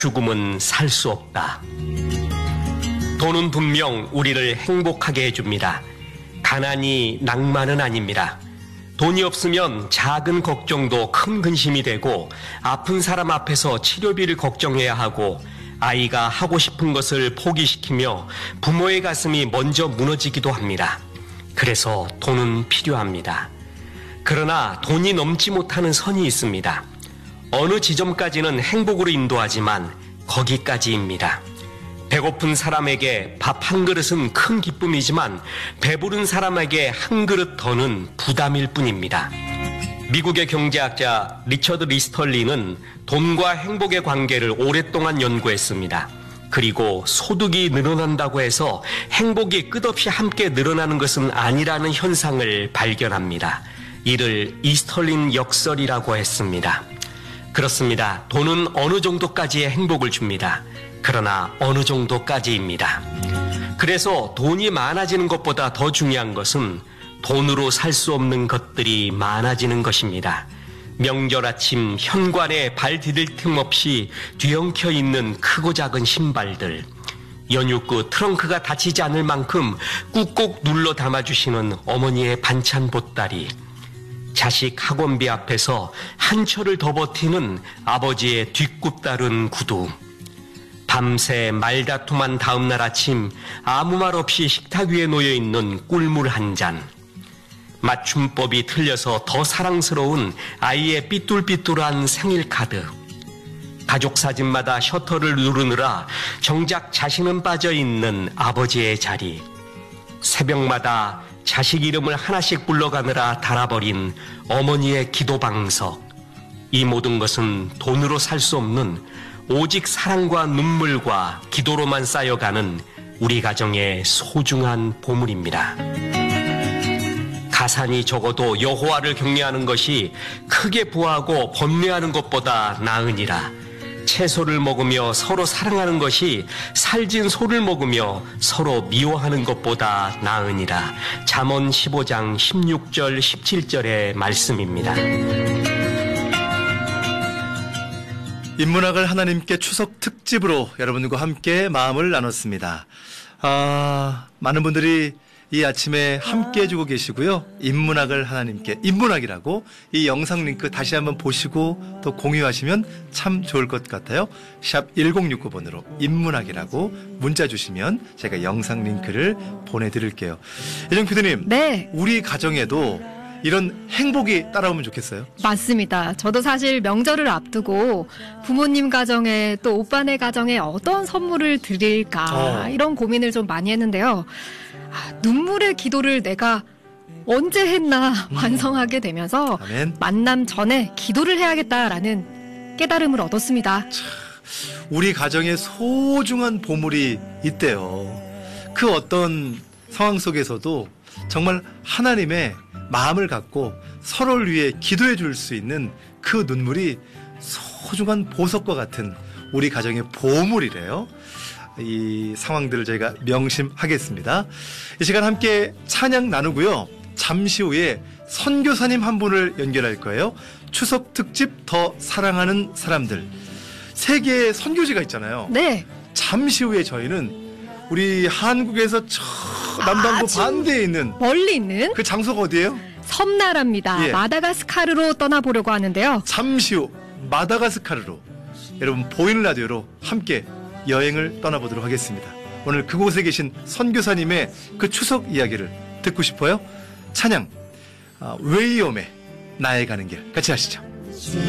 죽음은 살 수 없다. 돈은 분명 우리를 행복하게 해줍니다. 가난이 낭만은 아닙니다. 돈이 없으면 작은 걱정도 큰 근심이 되고 아픈 사람 앞에서 치료비를 걱정해야 하고 아이가 하고 싶은 것을 포기시키며 부모의 가슴이 먼저 무너지기도 합니다. 그래서 돈은 필요합니다. 그러나 돈이 넘지 못하는 선이 있습니다. 어느 지점까지는 행복으로 인도하지만 거기까지입니다. 배고픈 사람에게 밥 한 그릇은 큰 기쁨이지만 배부른 사람에게 한 그릇 더는 부담일 뿐입니다. 미국의 경제학자 리처드 리스털리는 돈과 행복의 관계를 오랫동안 연구했습니다. 그리고 소득이 늘어난다고 해서 행복이 끝없이 함께 늘어나는 것은 아니라는 현상을 발견합니다. 이를 이스털린 역설이라고 했습니다. 그렇습니다. 돈은 어느 정도까지의 행복을 줍니다. 그러나 어느 정도까지입니다. 그래서 돈이 많아지는 것보다 더 중요한 것은 돈으로 살 수 없는 것들이 많아지는 것입니다. 명절 아침 현관에 발 디딜 틈 없이 뒤엉켜 있는 크고 작은 신발들, 연휴 끝 트렁크가 닫히지 않을 만큼 꾹꾹 눌러 담아주시는 어머니의 반찬 보따리, 자식 학원비 앞에서 한철을 더 버티는 아버지의 뒷굽 따른 구두, 밤새 말다툼한 다음날 아침 아무 말 없이 식탁 위에 놓여있는 꿀물 한 잔, 맞춤법이 틀려서 더 사랑스러운 아이의 삐뚤삐뚤한 생일 카드, 가족 사진마다 셔터를 누르느라 정작 자신은 빠져있는 아버지의 자리, 새벽마다 자식 이름을 하나씩 불러가느라 닳아버린 어머니의 기도방석, 이 모든 것은 돈으로 살 수 없는 오직 사랑과 눈물과 기도로만 쌓여가는 우리 가정의 소중한 보물입니다. 가산이 적어도 여호와를 경외하는 것이 크게 부하고 번뇌하는 것보다 나으니라. 채소를 먹으며 서로 사랑하는 것이 살진 소를 먹으며 서로 미워하는 것보다 나으니라. 잠언 15장 16절 17절의 말씀입니다. 인문학을 하나님께 추석 특집으로 여러분과 함께 마음을 나눴습니다. 많은 분들이 이 아침에 함께 해주고 계시고요. 인문학을 하나님께, 인문학이라고 이 영상 링크 다시 한번 보시고 또 공유하시면 참 좋을 것 같아요. 샵 1069번으로 인문학이라고 문자 주시면 제가 영상 링크를 보내드릴게요. 예정 PD님, 네. 우리 가정에도 이런 행복이 따라오면 좋겠어요. 맞습니다. 저도 사실 명절을 앞두고 부모님 가정에 또 오빠네 가정에 어떤 선물을 드릴까 이런 고민을 좀 많이 했는데요. 눈물의 기도를 내가 언제 했나 완성하게 되면서 아멘. 만남 전에 기도를 해야겠다라는 깨달음을 얻었습니다. 우리 가정에 소중한 보물이 있대요. 그 어떤 상황 속에서도 정말 하나님의 마음을 갖고 서로를 위해 기도해 줄 수 있는 그 눈물이 소중한 보석과 같은 우리 가정의 보물이래요. 이 상황들을 저희가 명심하겠습니다. 이 시간 함께 찬양 나누고요. 잠시 후에 선교사님 한 분을 연결할 거예요. 추석 특집 더 사랑하는 사람들. 세계의 선교지가 있잖아요. 네. 잠시 후에 저희는 우리 한국에서 저 남반구 반대에 있는 멀리 있는 그 장소가 어디예요? 섬나라입니다. 예. 마다가스카르로 떠나보려고 하는데요. 잠시 후 마다가스카르로 여러분 보이는 라디오로 함께 여행을 떠나보도록 하겠습니다. 오늘 그곳에 계신 선교사님의 그 추석 이야기를 듣고 싶어요? 찬양 웨이옴의 나의 가는 길 같이 하시죠.